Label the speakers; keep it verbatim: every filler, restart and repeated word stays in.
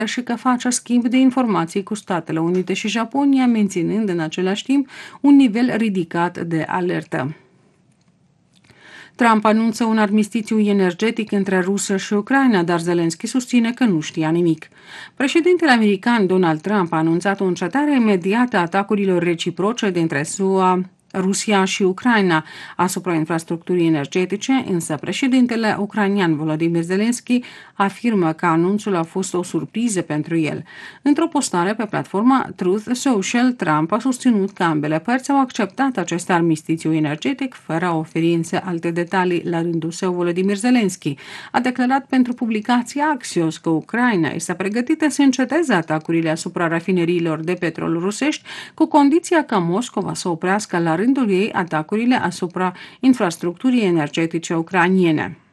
Speaker 1: și că face schimb de informații cu Statele Unite și Japonia, menținând în același timp un nivel ridicat de alertă. Trump anunță un armistițiu energetic între Rusia și Ucraina, dar Zelensky susține că nu știa nimic. Președintele american Donald Trump a anunțat o încetare imediată a atacurilor reciproce dintre S U A, Rusia și Ucraina asupra infrastructurii energetice, însă președintele ucrainean Volodymyr Zelensky afirmă că anunțul a fost o surpriză pentru el. Într-o postare pe platforma Truth Social, Trump a susținut că ambele părți au acceptat acest armistițiu energetic fără a oferi însă alte detalii. La rândul său, Volodymyr Zelensky a declarat pentru publicația Axios că Ucraina este pregătită să înceteze atacurile asupra rafineriilor de petrol rusești, cu condiția ca Moscova să oprească la rândul ei atacurile asupra infrastructurii energetice ucrainiene.